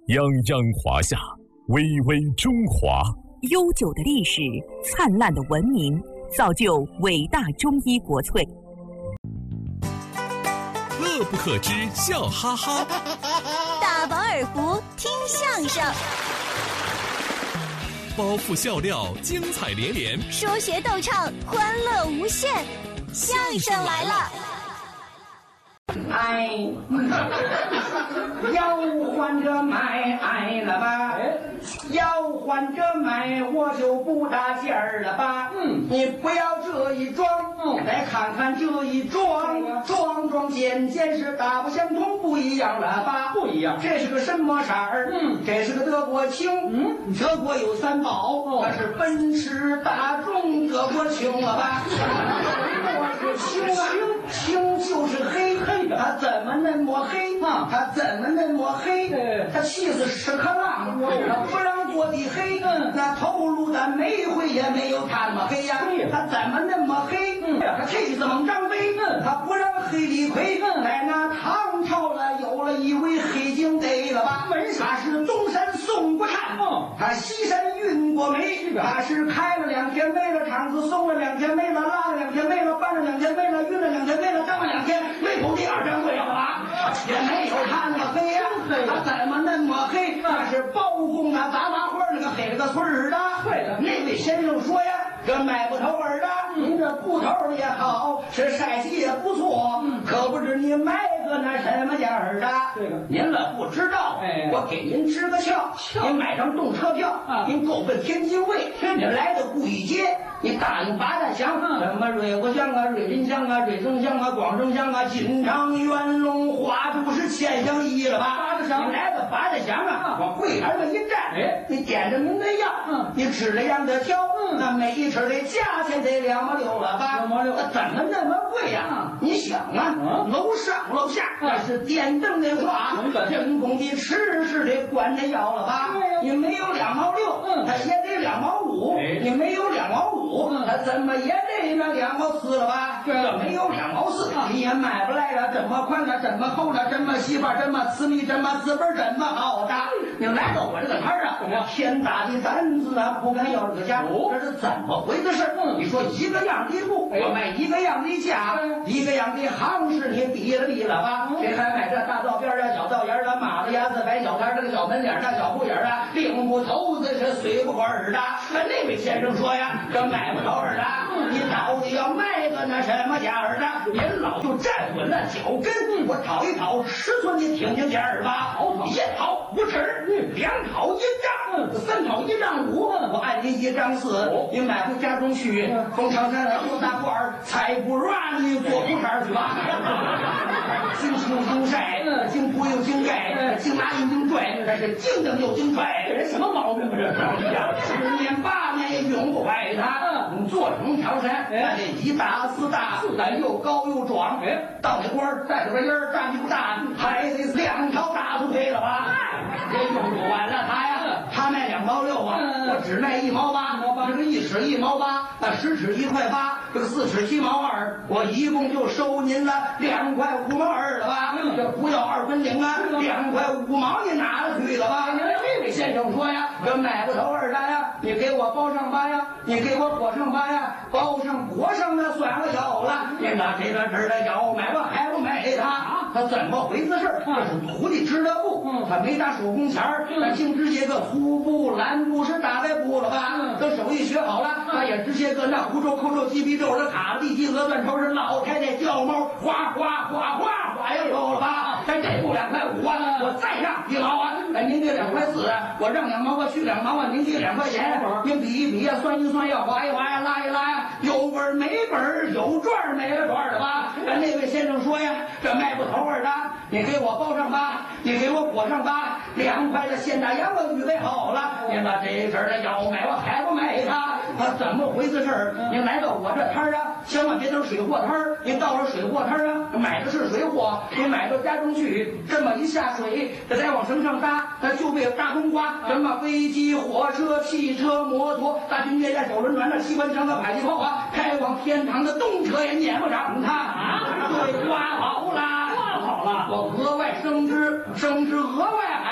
泱泱华夏，巍巍中华。 悠久的历史，灿烂的文明，造就伟大中医国粹。 乐不可支，笑哈哈； 大饱耳福，听相声； 包袱笑料，精彩连连； 说学逗唱，欢乐无限。相声来了！ 哎，要换着买了吧？要换着买，我就不搭劲儿了吧？你不要这一装，再看看这一装，装件是大不相同，不一样了吧？不一样，这是个什么色儿？这是个德国青。德国有三宝，那是奔驰、大众、德国青了吧？我是青啊，青就是黑。他怎么那么黑？他怎么那么黑？他气死屎壳郎，他不让做的黑。那头颅的煤灰也没有他那么黑呀。他怎么那么黑？他气死猛张飞，他不让黑李逵。在那唐朝了，有了一位黑警逮了吧？他是东山送过炭，他西山运过煤，他是开了2天煤了，厂子送了2天煤了，拉了2天煤了，搬了2天煤了，运了2天煤了，当了2天煤口第2天贵了吧？也没有他那么黑呀，他怎么那么黑？那是包公啊，杂花花那个黑了个村儿的。对的，那位先生说呀，这卖布头儿的，您这布头也好，是晒洗也不错，可不知你买个那什么价儿的？对的，您了不知道，我给您支个窍，您买张动车票，您够奔天津卫，你来到顾义街，你答应八大乡，什么瑞国乡啊、瑞林乡啊、瑞城乡啊、广州乡啊、金昌、元龙、花都是千乡一了吧？你来到八大乡啊，往柜台上一站，你点着您的药，你吃了样的挑，那每一吃的价钱得2毛6了吧？2毛6，怎么那么贵呀？你想啊，楼上楼下那是电灯的话，人工的吃是得管着药了吧？你没有2毛6，他也得2毛5，你没有2毛5，他怎么也得那2毛4了吧？这没有2毛4，你也买不来了，这么宽了，这么厚了，这么细吧，这么私密，这么资本，这么好的。你来到我这个摊儿啊，天大的胆子啊，不敢要这个价，这是怎么回事？你说一个样的布，我卖一个样的价，一个样的行市，你比了吧？谁还买这大道边啊、小道沿的、马子牙子、白小摊这个小门脸大小铺眼啊，领不头子是随不管的。那位先生说呀，这买不头的，你到底要卖个那什么价儿的？您老就站稳了脚跟，我讨一讨尺寸，你听听价儿吧。1讨5尺，2讨1丈，3讨1丈5，我按您1丈4，你买回家中去，封长山做大褂儿，才不让你做裤衩去吧。经清经晒，经铺又经盖，经拿又经拽，这是经蹬又经拽，人什么毛病这？10年8年也永不坏他。做成条山，那得1大4大，咱又高又壮。到那官带着个烟儿，站不大，还得2条大腿了吧？这用不完了他呀，他卖2毛6啊，我只卖1毛8，这个1尺1毛8，那10尺1块8，这个4尺7毛2，我一共就收您了2块5毛2了吧？这不要2分领啊，2块5毛你拿了去了吧？这位先生说呀，这买不头2单呀，你给我包上吧呀，你给我裹上吧呀，包上裹上那算个有了，你拿这个纸的要买吧还不买他怎么回事？这是徒弟织的布，他没打手工钱儿，他净织些个粗布、蓝布是大白布了吧？这手艺学好了，他也织些个那胡皱、扣皱、鸡皮皱是卡地、鸡鹅、断头是老太太叫猫，哗哗哗哗哗又有了吧？这布2块5啊，我再让1毛啊，您给2块4，我让2毛我去2毛啊，您给2块钱，您比一比呀，算一算呀，划一划呀，拉一拉呀，有本没本，有赚没赚的吧？那位先生说呀，这卖不头的，你给我包上吧，你给我裹上吧，2块的现大洋我预备好了，您把这事儿的要买我还不买他怎么回事？您来到我这摊儿啊，千万别等水货摊儿，您到了水货摊儿啊，买的是水货，您买到家中去，这么一下水，这再往绳上搭，那就被大冬瓜，什么飞机、火车、汽车、摩托，大军列战、手轮船、那机关枪的迫击炮啊，开往天堂的动车也撵不上他对，刮好了，我额外升职额外还要让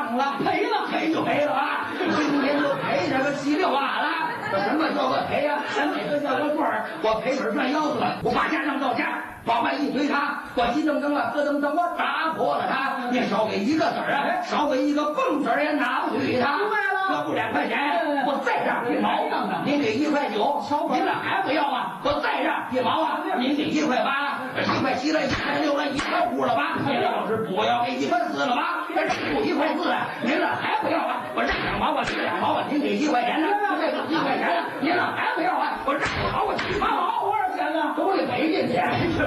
账了，赔了，赔就赔了啊！今天就赔这个稀里哗啦。什么叫个赔呀？哪个叫个赚儿？我赔本赚腰子了，我把家当到家，往外一推他，我急噔噔了，咯噔噔，我打破了他。你少给一个子儿啊，少给一个蹦子儿也拿不去他。明白了，这不2块钱，我再让1毛。您给1块9，您这还不要啊？我再让1毛啊！您给1块8，1块7了，1块6了，1块5了吧？您要是不要给1块4了吧？这不1块4啊？您这还不要啊？我让2毛啊，给2毛啊！您给1块钱呢？这个1块钱呢？您这还不要啊？我让2毛啊，7毛，多少钱呢？都得赔进去。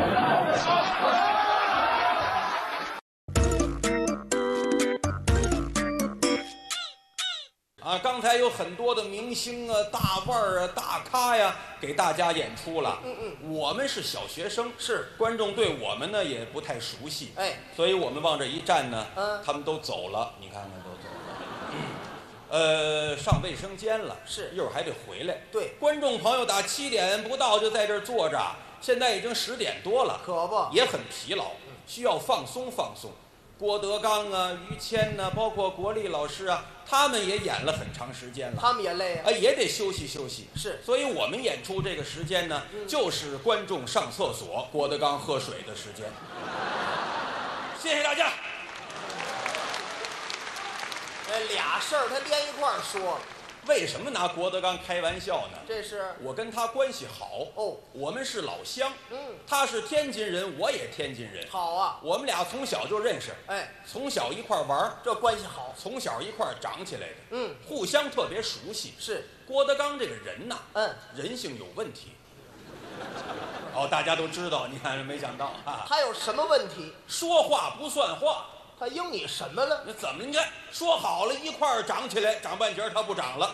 啊，刚才有很多的明星啊、大腕儿啊、大咖呀，给大家演出了。我们是小学生， 是观众对我们呢也不太熟悉， 哎， 所以我们往这一站呢，他们都走了，你看看都走了。上卫生间了， 是一会儿还得回来。 对， 观众朋友打7点不到就在这儿坐着，现在已经10点多了， 可不也很疲劳，需要放松放松。郭德纲啊、于谦呐、包括国立老师啊，他们也演了很长时间了， 他们也累啊， 也得休息休息。 是， 所以我们演出这个时间呢，就是观众上厕所、郭德纲喝水的时间。谢谢大家。 俩事儿他连一块儿说， 为什么拿郭德纲开玩笑呢？ 这是我跟他关系好哦， 我们是老乡，他是天津人，我也天津人， 好啊， 我们俩从小就认识， 哎， 从小一块玩， 这关系好， 从小一块长起来的，互相特别熟悉。 是郭德纲这个人呐， 人性有问题。大家都知道，你看没想到啊， 他有什么问题？ 说话不算话。 他应你什么了？ 那怎么？你看说好了一块儿长起来，长半截他不长了，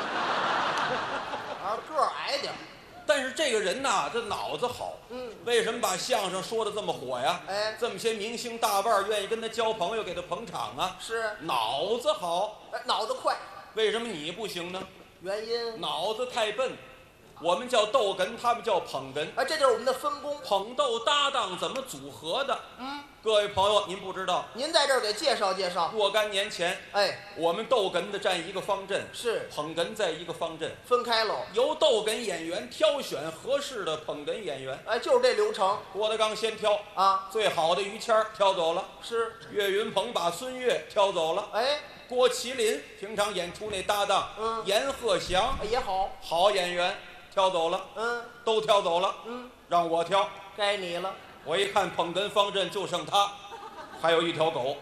个儿矮点。 但是这个人呐，这脑子好。为什么把相声说的这么火呀？这么些明星大腕愿意跟他交朋友，给他捧场啊。 是脑子好， 脑子快。 为什么你不行呢？ 原因脑子太笨。我们叫逗哏，他们叫捧哏。 这就是我们的分工。 捧逗搭档怎么组合的？各位朋友，您不知道， 您在这儿给介绍介绍。 若干年前，我们逗哏的站一个方阵， 是捧哏在一个方阵， 分开喽。 由逗哏演员挑选合适的捧哏演员， 就是这流程。 郭德纲先挑啊，最好的于谦挑走了， 是岳云鹏把孙越挑走了，郭麒麟平常演出那搭档，阎鹤祥也好， 好演员。挑走了，都挑走了，让我挑， 该你了。 我一看捧哏方阵就剩他，还有一条狗。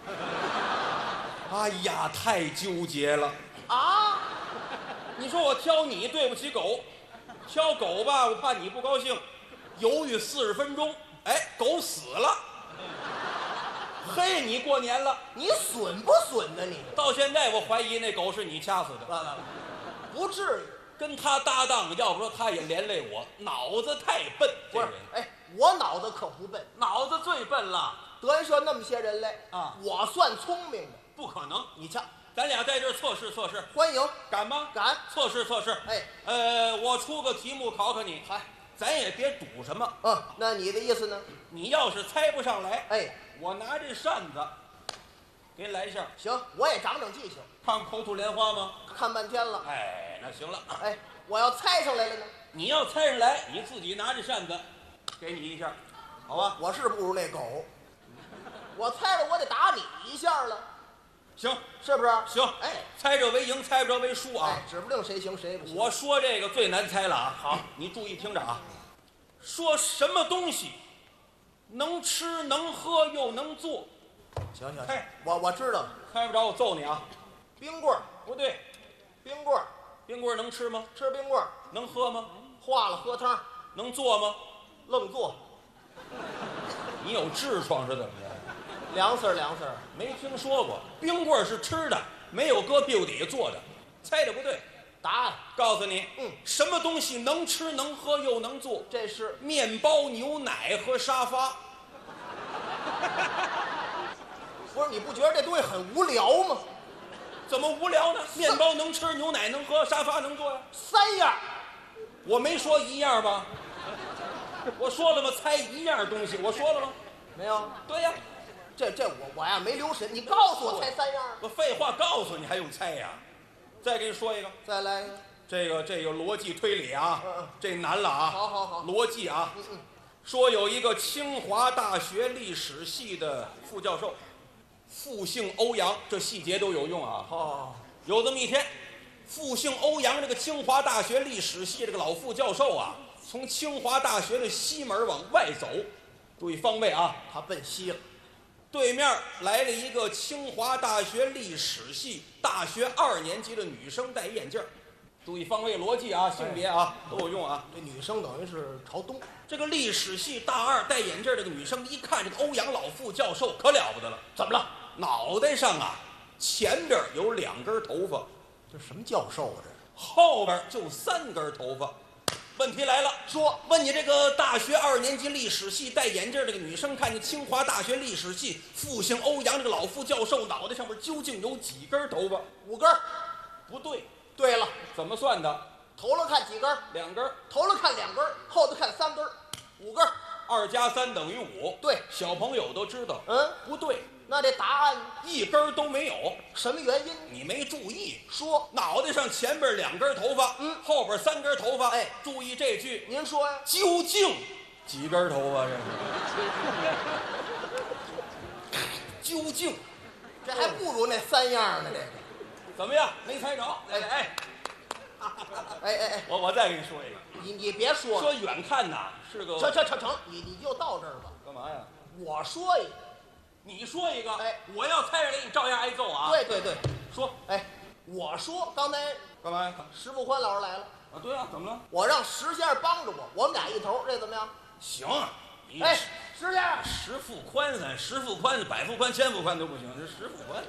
哎呀，太纠结了啊！ 你说我挑你对不起狗，挑狗吧，我怕你不高兴，犹豫40分钟，狗死了。嘿，你过年了， 你损不损呢？你到现在我怀疑那狗是你掐死的， 不至于。 跟他搭档，要不说他也连累我，脑子太笨。 不是，我脑子可不笨， 脑子最笨了。 德云社那么些人来啊，我算聪明的， 不可能。 你瞧， 咱俩在这儿测试测试， 欢迎， 敢吗？ 敢， 测试测试。我出个题目考考你，咱也别赌什么。 那你的意思呢？ 你要是猜不上来，我拿这扇子给你来一下。 行，我也长长记性。 看口吐莲花吗？ 看半天了。 那行了。 我要猜上来了呢？ 你要猜上来，你自己拿着扇子，给你一下，好吧？ 我是不如那狗，我猜着我得打你一下了。 行， 是不是？ 行。猜着为赢，猜不着为输啊。 指不定谁行谁不行。 我说这个最难猜了啊。好，你注意听着啊。说什么东西能吃能喝又能做？ 行，我知道。 猜不着我揍你啊。 冰棍儿不对， 冰棍儿。 冰棍能吃吗？ 吃冰棍儿。 能喝吗？ 化了喝汤。 能做吗？ 愣做。 你有痔疮是怎么着？ 凉丝儿， 没听说过。冰棍是吃的，没有搁屁股底下做的。猜的不对。 答案告诉你，什么东西能吃能喝又能做？ 这是面包、牛奶和沙发。 不是，你不觉得这东西很无聊吗？ 怎么无聊呢？面包能吃，牛奶能喝，沙发能坐呀 ，3样。 我没说1样吧？我说了吗？猜1样东西，我说了吗？ 没有。 对呀， 我呀没留神，你告诉我猜3样。 我废话告诉你还用猜呀？再给你说一个， 再来一个。 这个逻辑推理啊，这难了啊。 好， 逻辑啊。说有一个清华大学历史系的副教授，复姓欧阳，这细节都有用啊。有这么一天，复姓欧阳这个清华大学历史系这个老副教授啊，从清华大学的西门往外走，注意方位啊， 他奔西了。 对面来了一个清华大学历史系大学2年级的女生，戴眼镜。注意方位逻辑啊，性别啊都有用啊。 这女生等于是朝东。 这个历史系大2戴眼镜这个女生一看这个欧阳老副教授可了不得了，怎么了？脑袋上啊前边有2根头发， 这什么教授啊？这后边就3根头发。问题来了，说问你这个大学2年级历史系戴眼镜这个女生，看见清华大学历史系复姓欧阳这个老副教授脑袋上面究竟有几根头发 ？5根。 不对。 对了， 怎么算的？ 头了看几根？2根。头了看2根，后头看3根，5根。 2加3等于5。 对， 小朋友都知道。不对。 那这答案 1根都没有， 什么原因？ 你没注意。 说脑袋上前边2根头发，后边3根头发。 哎， 注意这句。 您说呀？ 究竟几根头发？这是究竟， 这还不如那3样呢。这个怎么样？没猜着？哎，我再给你说一个。 你别说， 说远看呐是个。 成，你就到这儿吧。 干嘛呀？ 我说一个。 你说一个， 哎， 我要猜着你照样挨揍啊！ 对， 说， 哎，我说刚才干嘛呀？ 石富宽老师来了啊！对啊，怎么了？ 我让石先生帮着我们俩一头，这怎么样？ 行， 哎，石先生， 石富宽10富宽、100富宽、1000富宽都不行，这石富宽。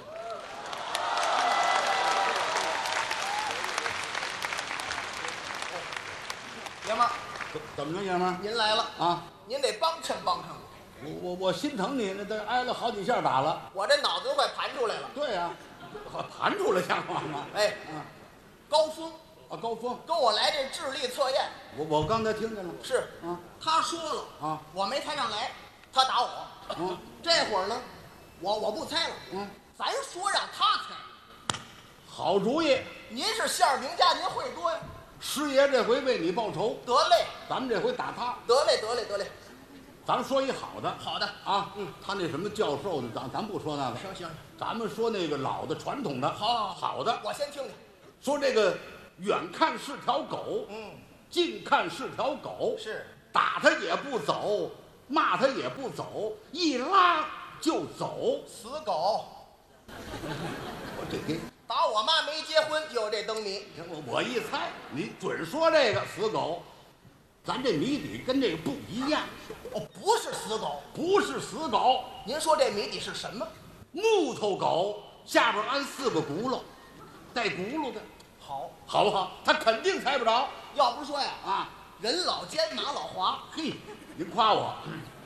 爷们儿， 怎么着，爷们儿？ 您来了啊！ 您得帮衬我。 我心疼你，那都挨了好几下打了。 我这脑子都快盘出来了。 对呀，盘出来像话吗？ 哎，高峰啊，高峰跟我来这智力测验。 我刚才听见了。 是啊， 他说了啊， 我没猜上来，他打我。这会儿呢，我不猜了。咱说让他猜。 好主意。 您是馅儿饼家，您会多呀。 师爷这回为你报仇。 得嘞， 咱们这回打他。 得嘞。 咱们说一好的。 好的啊，他那什么教授的，咱不说那个。 行， 咱们说那个老的传统的。好的。 我先听听。 说这个远看是条狗，近看是条狗， 是打他也不走，骂他也不走，一拉就走， 死狗。 我这给打我妈没结婚就有这灯谜。 我一猜，你准说这个死狗。咱这谜底跟这个不一样。 不是死狗。 不是死狗。 您说这谜底是什么？ 木头狗下边安4个轱辘，带轱辘的。好不好？他肯定猜不着。 要不是说呀， 啊， 人老奸马老滑。 嘿，您夸我。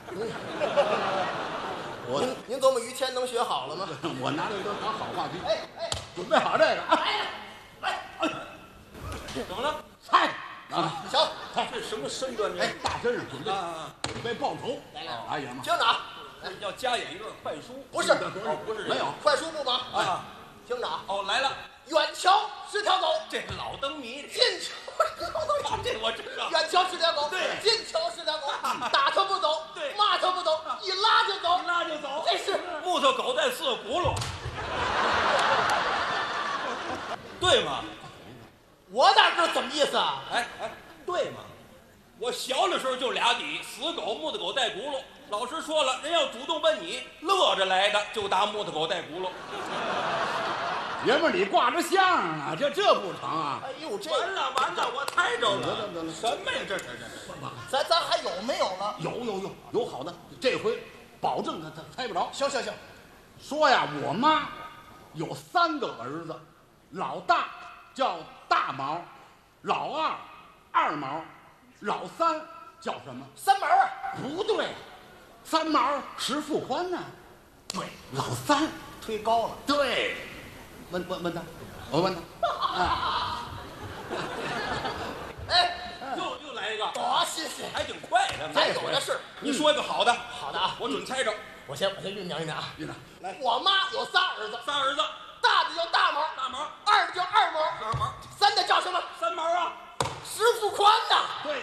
您琢磨于谦能学好了吗？ 我拿这都当好话题。 哎， 准备好这个啊！ 怎么了？ 猜啊！ 行， 这什么身段？ 哎，大身上准备报仇。 来， 哎呀妈！ 听着啊， 要加演一段快书。 不是， 不是没有快书不忙啊。 听着啊， 来了。 远瞧是条狗， 这是老灯谜。 近瞧这我知道。 远瞧是条狗， 对， 近瞧是条狗，打它不走， 对， 骂它不走，一拉就走， 一拉就走。 这是木头狗带4个轱辘，对吗？ 我哪知道怎么意思啊？ 哎，对吗？我小的时候就俩底，死狗、木头狗带轱辘。老师说了，人要主动问你，乐着来的就答木头狗带轱辘。 爷们儿，你挂着相啊，这不成啊！ 哎呦，这完了，我猜着了。 得什么呀？这咱还有没有了？ 有好的，这回保证他猜不着。 行， 说呀，我妈有3个儿子，老大叫大毛，老二二毛，老3叫什么 ？3毛啊？ 不对，3毛石富宽呢？对，老3 推高了。 对。问他，我问他。 又来一个。 多新鲜， 还挺快的。 咱有的是。 你说一个好的。 好的啊， 我准猜着。 我先酝酿啊。 酝酿，来， 我妈有仨儿子，大的叫大毛，二的叫二毛，三的叫什么？ 三毛啊， 石富宽呐。 对，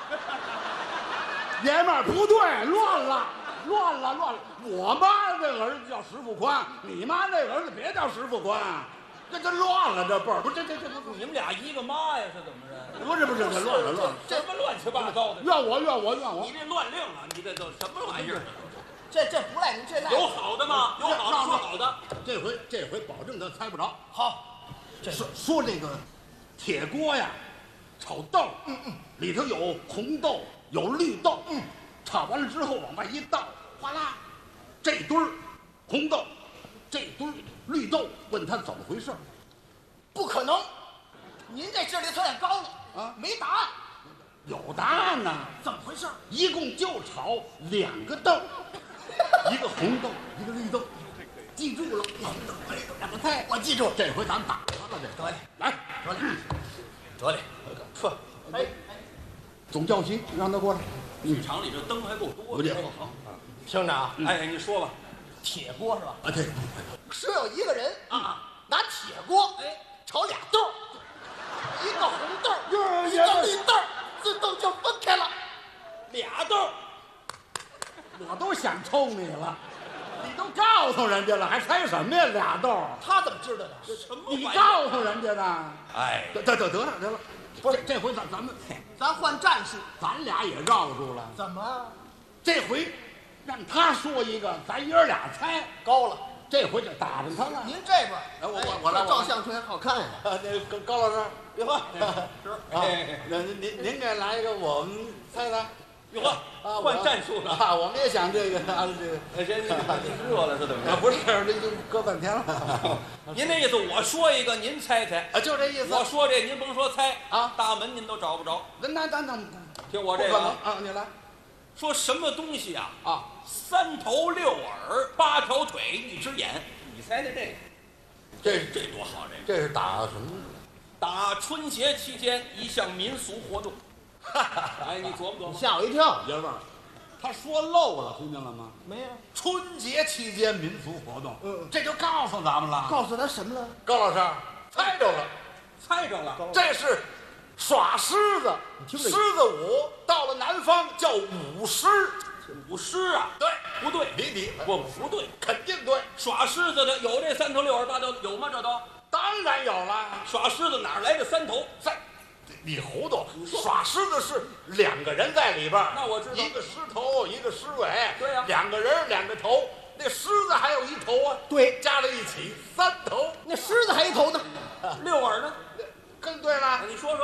爷们儿不对，乱了。我妈这儿子叫石富宽，你妈那儿子别叫石富宽，这乱了，这辈儿不是这你们俩一个妈呀，是怎么着？ 不是这乱了， 什么乱七八糟的？ 怨我！ 你这乱令啊！你这都什么玩意儿？ 这不赖您，这赖有好的吗？有好的说好的。 这回保证他猜不着。 好， 说这个铁锅呀，炒豆，里头有红豆，有绿豆，炒完了之后往外一倒，哗啦，这堆儿红豆，这堆儿绿豆，问他怎么回事？ 不可能，您这智力测验高了啊， 没答案。 有答案呢， 怎么回事？ 一共就炒2个豆，一个红豆，一个绿豆，记住了，两个菜， 我记住了。 这回咱打他了，这得嘞， 来， 得嘞，说， 总教习让他过来。 剧场里这灯还够多的。好， 听着啊， 哎，你说吧。 铁锅是吧？ 啊，对， 说有一个人拿铁锅炒俩豆，一个红豆，一个绿豆，自动就分开了。 俩豆， 我都想抽你了，你都告诉人家了，还猜什么呀？俩豆， 他怎么知道的？ 什么你告诉人家的。 哎， 得了，不是这回咱换战术， 咱俩也绕住了。 怎么这回让他说一个，咱爷儿俩猜。 高了？ 这回就打着他了。 您这边， 我来照相出来好看呀。 那高老师，别换是您给来一个，我们猜猜。 哟呵，换战术了啊！我们也想这个这个。 人热了是怎么着？ 不是，这就搁半天了。 您那意思，我说一个，您猜猜啊，就这意思。 我说这，您甭说猜啊， 大门您都找不着。 那听我这个啊，你来。 说什么东西啊？ 啊 ，3头6耳8条腿1只眼，你猜猜这个？这多好！ 这是打什么？ 打春节期间一项民俗活动。哎，你琢磨琢磨。 吓我一跳。 爷们儿，他说漏了，听见了吗？ 没有。 春节期间民俗活动，这就告诉咱们了。 告诉他什么了？ 高老师猜着了， 猜着了， 这是耍狮子，狮子舞，到了南方叫舞狮。 舞狮啊？ 对， 不对，不对， 肯定对。 耍狮子的有这3头6耳8条，有吗？这都当然有了。 耍狮子哪来的3头？ 你糊涂！耍狮子是2个人在里边， 那我知道， 一个狮头，一个狮尾。 对呀 ，2个人2个头，那狮子还有1头啊。 对， 加在一起3头。 那狮子还一头呢 ，6耳呢？ 更对了。 你说说。